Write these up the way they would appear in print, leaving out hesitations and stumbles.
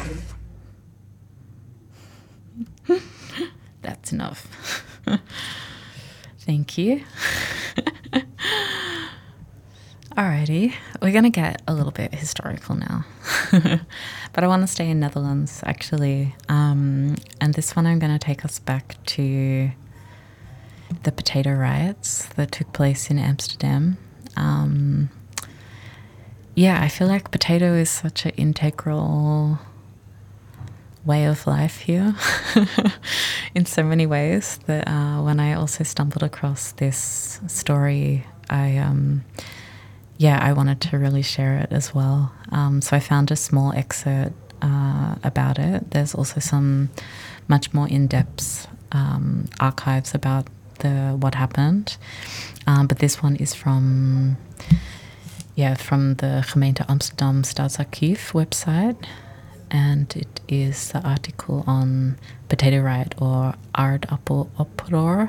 That's enough. Thank you. Alrighty, we're going to get a little bit historical now. But I want to stay in Netherlands, actually. And this one I'm going to take us back to the potato riots that took place in Amsterdam. I feel like potato is such an integral way of life here in so many ways that when I also stumbled across this story, I wanted to really share it as well. So I found a small excerpt about it. There's also some much more in-depth archives about what happened. But this one is from the Gemeente Amsterdam Staatsarchief website. And it is the article on potato riot or aardappeloproer.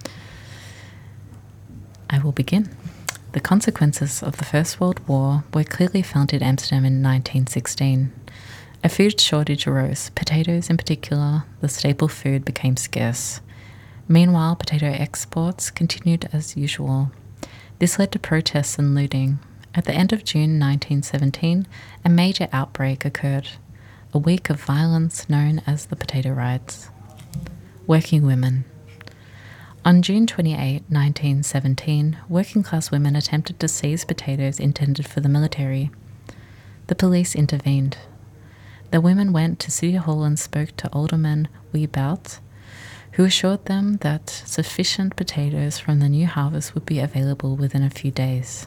I will begin. The consequences of the First World War were clearly felt in Amsterdam in 1916. A food shortage arose. Potatoes in particular, the staple food, became scarce. Meanwhile, potato exports continued as usual. This led to protests and looting. At the end of June 1917, a major outbreak occurred. A week of violence known as the Potato Riots. Working women. On June 28, 1917, working-class women attempted to seize potatoes intended for the military. The police intervened. The women went to City Hall and spoke to Alderman Wieboud, who assured them that sufficient potatoes from the new harvest would be available within a few days.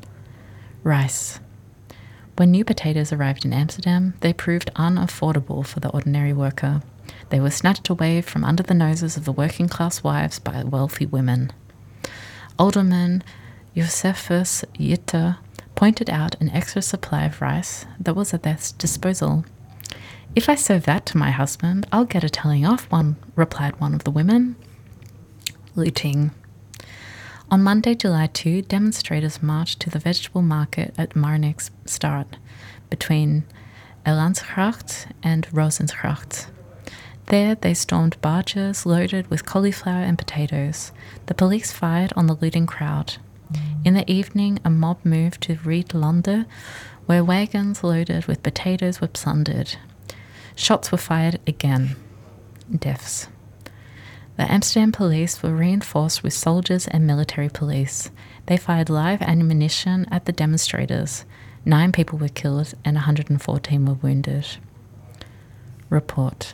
Rice. When new potatoes arrived in Amsterdam, they proved unaffordable for the ordinary worker. They were snatched away from under the noses of the working-class wives by wealthy women. Alderman Josephus Yitter pointed out an extra supply of rice that was at their disposal. "If I serve that to my husband, I'll get a telling off," replied one of the women. Looting. On Monday, July 2, demonstrators marched to the vegetable market at Marnixstraat between Elandsgracht and Rozengracht. There, they stormed barges loaded with cauliflower and potatoes. The police fired on the looting crowd. In the evening, a mob moved to Rietlande, where wagons loaded with potatoes were plundered. Shots were fired again. Deaths. The Amsterdam police were reinforced with soldiers and military police. They fired live ammunition at the demonstrators. 9 people were killed and 114 were wounded. Report.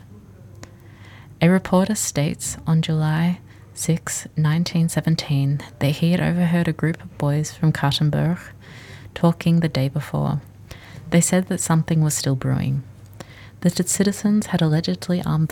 A reporter states on July 6, 1917, that he had overheard a group of boys from Kattenburg talking the day before. They said that something was still brewing. The citizens had allegedly armed